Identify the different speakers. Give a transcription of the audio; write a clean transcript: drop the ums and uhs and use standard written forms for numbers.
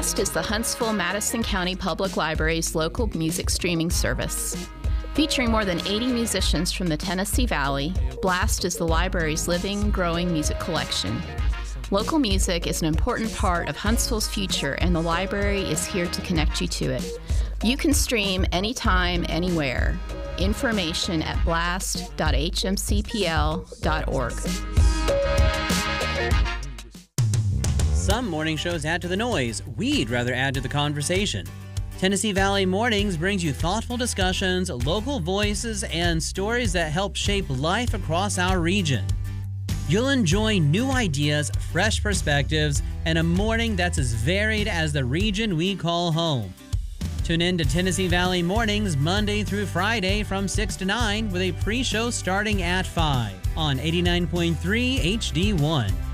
Speaker 1: Blast is the Huntsville-Madison County Public Library's local music streaming service. Featuring more than 80 musicians from the Tennessee Valley, Blast is the library's living, growing music collection. Local music is an important part of Huntsville's future, and the library is here to connect you to it. You can stream anytime, anywhere. Information at blast.hmcpl.org.
Speaker 2: Some morning shows add to the noise. We'd rather add to the conversation. Tennessee Valley Mornings brings you thoughtful discussions, local voices, and stories that help shape life across our region. You'll enjoy new ideas, fresh perspectives, and a morning that's as varied as the region we call home. Tune in to Tennessee Valley Mornings Monday through Friday from 6 to 9 with a pre-show starting at 5 on 89.3 HD1.